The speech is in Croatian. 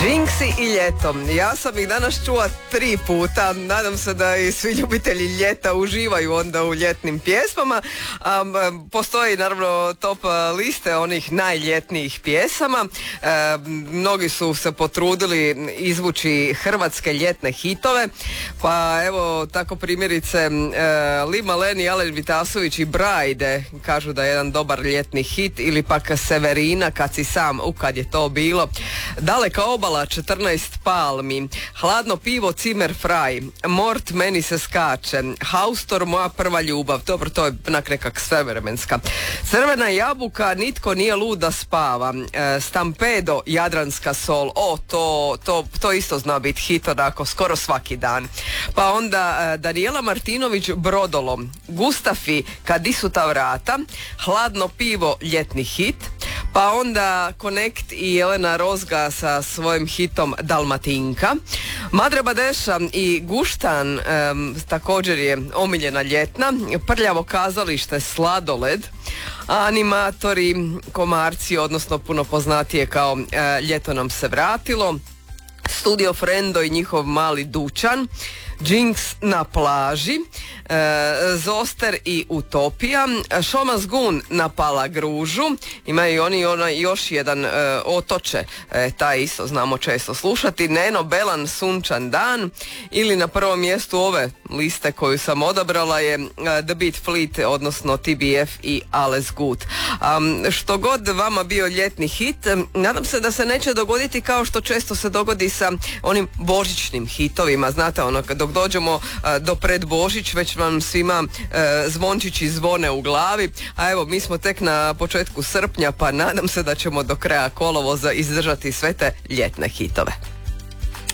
Jinxi i ljeto. Ja sam ih danas čula 3 puta. Nadam se da i svi ljubitelji ljeta uživaju onda u ljetnim pjesmama. Postoji naravno top liste onih najljetnijih pjesama. Mnogi su se potrudili izvući hrvatske ljetne hitove. Pa evo tako primjerice Li Maleni, Alen Vitasović i Brajde kažu da je jedan dobar ljetni hit, ili pak Severina, Kad si sam, kad je to bilo. Daleka obala, 14 palmi, Hladno pivo, Cimer Fraj, Mort, Meni se skače, Haustor, Moja prva ljubav, dobro, to je nekak svevremenska. Crvena jabuka, Nitko nije lud da spava, Stampedo, Jadranska sol, to isto zna biti hit onako skoro svaki dan. Pa onda Daniela Martinović, Brodolo, Gustafi, Kad isu ta vrata, Hladno pivo, ljetni hit. Pa onda Connect i Jelena Rozga sa svojim hitom Dalmatinka. Madre Badeša i Guštan također je omiljena ljetna. Prljavo kazalište, Sladoled. Animatori, Komarci, odnosno puno poznatije kao Ljeto nam se vratilo. Studio Frendo i njihov mali dućan. Jinx na plaži, Zoster i Utopija, Šomas Gun na Palagružu, imaju oni još jedan otoče, taj isto znamo često slušati, Neno Belan, Sunčan dan, ili na prvom mjestu ove liste koju sam odabrala je The Beat Fleet, odnosno TBF i Alles Gut. Što god vama bio ljetni hit, nadam se da se neće dogoditi kao što često se dogodi sa onim božićnim hitovima, znate ono dok dođemo do pred Božić već vam svima zvončići zvone u glavi, a evo mi smo tek na početku srpnja, pa nadam se da ćemo do kraja kolovoza izdržati sve te ljetne hitove.